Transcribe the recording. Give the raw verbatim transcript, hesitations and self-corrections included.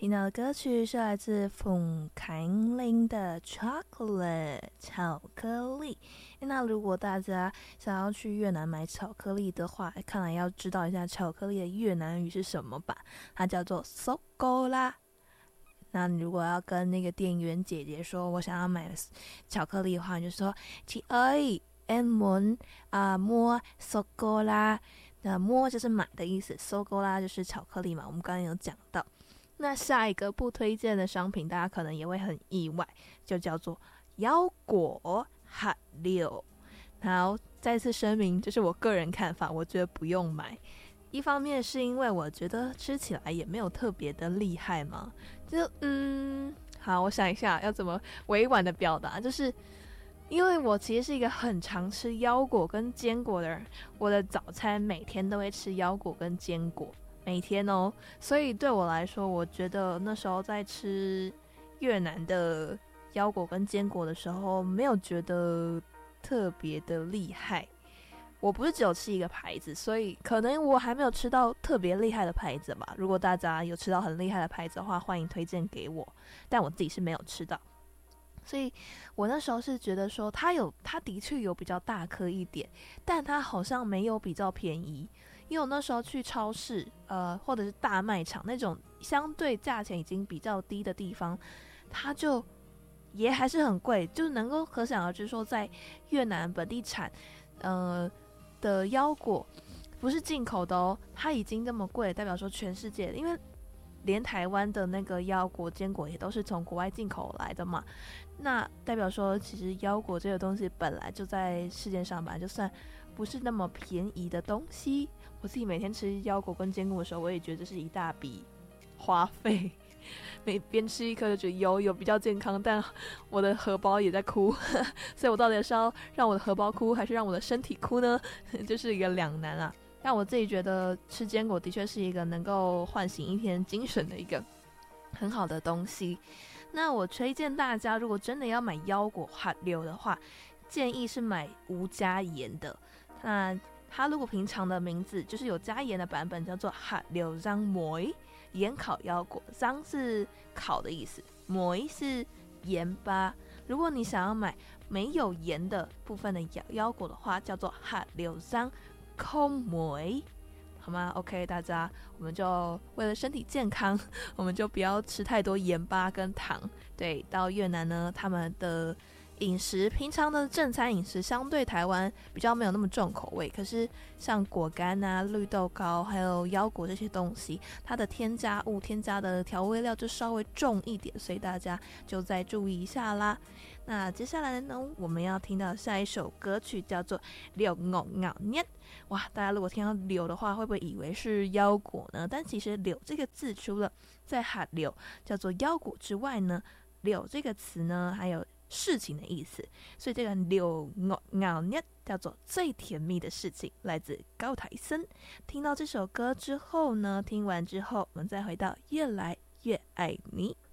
听到的歌曲是来自冯凯琳的 Chocolate 巧克力。那如果大家想要去越南买巧克力的话，看来要知道一下巧克力的越南语是什么吧，它叫做 Sô-cô-la。那你如果要跟那个店员姐姐说我想要买巧克力的话，你就说 Chị ơi em muốn à, mua sô-cô-la。 那摸就是买的意思， sô-cô-la 就是巧克力嘛，我们刚刚有讲到。那下一个不推荐的商品大家可能也会很意外，就叫做腰果哈六。好，再次声明，这是我个人看法，我觉得不用买。一方面是因为我觉得吃起来也没有特别的厉害嘛，就嗯，好，我想一下要怎么委婉的表达，就是因为我其实是一个很常吃腰果跟坚果的人，我的早餐每天都会吃腰果跟坚果，每天哦，所以对我来说，我觉得那时候在吃越南的腰果跟坚果的时候，没有觉得特别的厉害。我不是只有吃一个牌子，所以可能我还没有吃到特别厉害的牌子吧。如果大家有吃到很厉害的牌子的话，欢迎推荐给我，但我自己是没有吃到。所以我那时候是觉得说它有它的确有比较大颗一点，但它好像没有比较便宜。因为我那时候去超市呃或者是大卖场那种相对价钱已经比较低的地方，它就也还是很贵，就能够可想而知说在越南本地产呃的腰果不是进口的哦，它已经这么贵，代表说全世界，因为连台湾的那个腰果坚果也都是从国外进口来的嘛，那代表说其实腰果这个东西本来就在世界上本来就算不是那么便宜的东西。我自己每天吃腰果跟坚果的时候，我也觉得这是一大笔花费，每边吃一颗就觉得有有比较健康，但我的荷包也在哭所以我到底是要让我的荷包哭还是让我的身体哭呢就是一个两难啊。但我自己觉得吃坚果的确是一个能够唤醒一天精神的一个很好的东西。那我推荐大家如果真的要买腰果哈六的话，建议是买无加盐的。那它如果平常的名字就是有加盐的版本叫做哈六张梅，盐烤腰果，张是烤的意思，梅是盐巴。如果你想要买没有盐的部分的腰果的话，叫做哈六张空梅，好吗 ？OK， 大家，我们就为了身体健康，我们就不要吃太多盐巴跟糖。对，到越南呢，他们的饮食平常的正餐饮食相对台湾比较没有那么重口味，可是像果干啊、绿豆糕还有腰果这些东西，它的添加物添加的调味料就稍微重一点，所以大家就再注意一下啦。那接下来呢，我们要听到下一首歌曲叫做柳ngọt ngào nhất。哇，大家如果听到柳的话，会不会以为是腰果呢？但其实柳这个字除了在哈柳叫做腰果之外呢，柳这个词呢还有事情的意思，所以这个柳ngọt ngào nhất叫做最甜蜜的事情，来自高台森。听到这首歌之后呢，听完之后我们再回到越来越爱你。